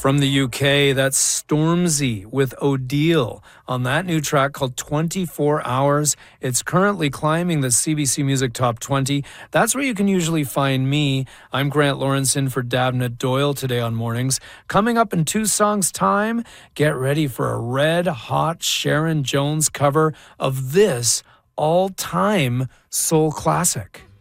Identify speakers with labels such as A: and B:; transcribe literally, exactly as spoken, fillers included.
A: From the U K, that's Stormzy with Odile on that new track called twenty-four hours. It's currently climbing the C B C Music Top twenty. That's where you can usually find me. I'm Grant Lawrence in for Davna Doyle today on Mornings. Coming up in two songs' time, get ready for a red-hot Sharon Jones cover of this all-time soul classic.